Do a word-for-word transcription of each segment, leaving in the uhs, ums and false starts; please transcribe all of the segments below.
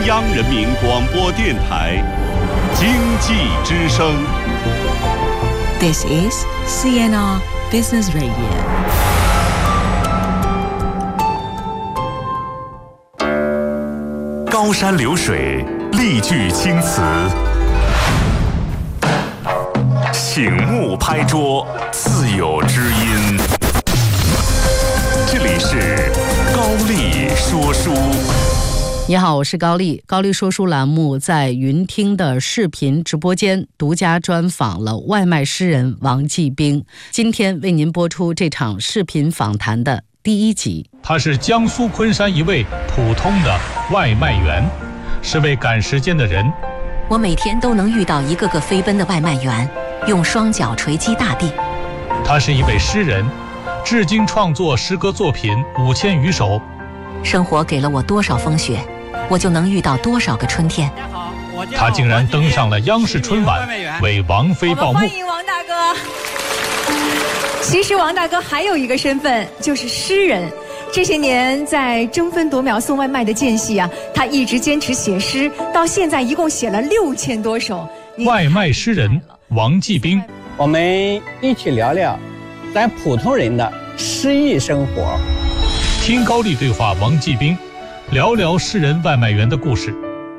央人民广播电台经济之声。 This is C N R Business Radio。 高山流水，丽句青词，醒目拍桌，自有知音。这里是高丽说书。 你好，我是高丽。高丽说书栏目在云听的视频直播间独家专访了外卖诗人王继兵，今天为您播出这场视频访谈的第一集。 他是江苏昆山一位普通的外卖员，是位赶时间的人。 我每天都能遇到一个个飞奔的外卖员，用双脚锤击大地。 他是一位诗人，至今创作诗歌作品五千余首。 生活给了我多少风雪，我就能遇到多少个春天。 他竟然登上了央视春晚，为王菲报幕。 欢迎王大哥。其实王大哥还有一个身份，就是诗人。这些年在争分夺秒送外卖的间隙啊，他一直坚持写诗，到现在一共写了六千多首。 外卖诗人王继兵， 我们一起聊聊咱普通人的诗意生活。 听高丽对话王继兵，聊聊诗人外卖员的故事。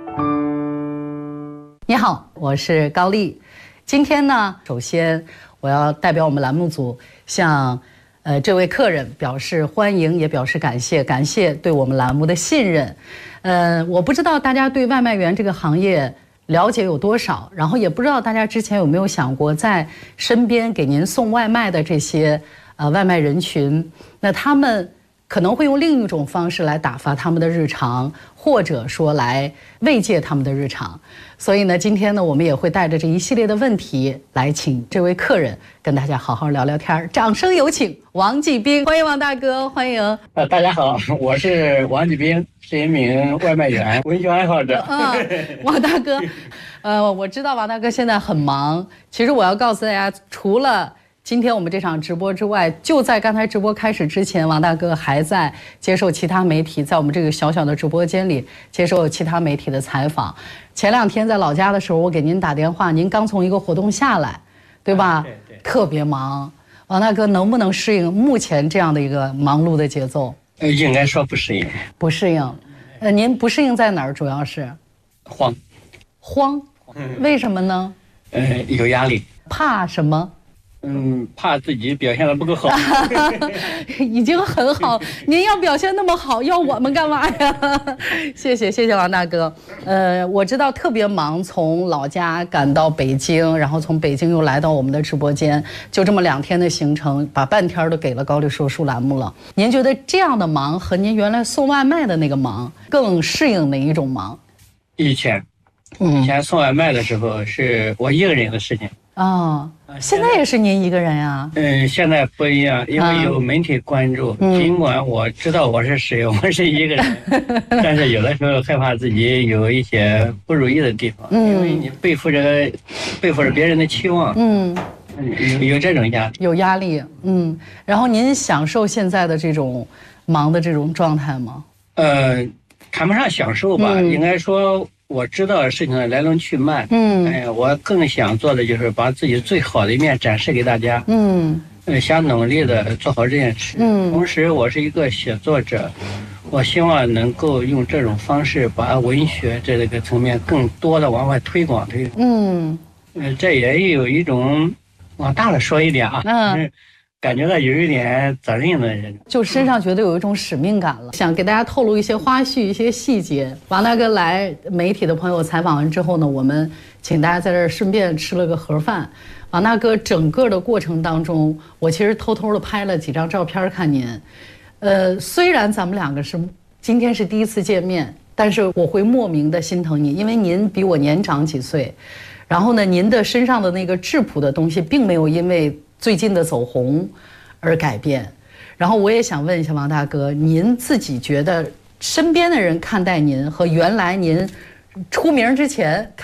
你好，我是高丽。今天呢，首先我要代表我们栏目组向呃这位客人表示欢迎，也表示感谢，感谢对我们栏目的信任。呃，我不知道大家对外卖员这个行业了解有多少，然后也不知道大家之前有没有想过，在身边给您送外卖的这些呃外卖人群，那他们可能会用另一种方式来打发他们的日常，或者说来慰藉他们的日常。所以呢，今天呢，我们也会带着这一系列的问题来请这位客人跟大家好好聊聊天。掌声有请王继兵，欢迎王大哥，欢迎。 呃，大家好，我是王继兵，是一名外卖员、文学爱好者。 嗯，王大哥，呃，我知道王大哥现在很忙。其实我要告诉大家，除了今天我们这场直播之外，就在刚才直播开始之前，王大哥还在接受其他媒体，在我们这个小小的直播间里接受其他媒体的采访。前两天在老家的时候，我给您打电话，您刚从一个活动下来，对吧？ 对对， 特别忙。王大哥能不能适应目前这样的一个忙碌的节奏？ 呃，应该说不适应。 不适应。呃，您不适应在哪儿？主要是慌。 慌？为什么呢？ 呃，有压力。 怕什么？ 嗯，怕自己表现得不够好。 已经很好，您要表现那么好，要我们干嘛呀？谢谢谢谢王大哥。呃，我知道特别忙，从老家赶到北京，然后从北京又来到我们的直播间，就这么两天的行程，把半天都给了高丽说书栏目了。您觉得这样的忙和您原来送外卖的那个忙更适应哪一种忙？ 以前，以前送外卖的时候是我一个人的事情。 哦，现在也是您一个人呀？ 嗯，现在不一样，因为有媒体关注。嗯、尽管我知道我是谁，我是一个人，但是有的时候害怕自己有一些不如意的地方，嗯、因为你背负着背负着别人的期望。嗯，有有这种压力。 有压力，嗯。然后您享受现在的这种忙的这种状态吗？ 呃，谈不上享受吧，嗯、应该说。我知道事情的来龙去脉，嗯，哎呀，我更想做的就是把自己最好的一面展示给大家，嗯，呃，想努力的做好这件事，嗯，同时我是一个写作者，我希望能够用这种方式把文学这个层面更多的往外推广推广，嗯，呃，这也有一种往大了说一点啊，嗯。感觉到有一点责任的人， 就身上觉得有一种使命感了，想给大家透露一些花絮、一些细节。王大哥来媒体的朋友采访完之后呢，我们请大家在这儿顺便吃了个盒饭。王大哥整个的过程当中，我其实偷偷的拍了几张照片看您。呃，虽然咱们两个是今天是第一次见面，但是我会莫名的心疼您，因为您比我年长几岁。然后呢，您的身上的那个质朴的东西，并没有因为最近的走红而改变。然后我也想问一下王大哥，您自己觉得身边的人看待您和原来您出名之前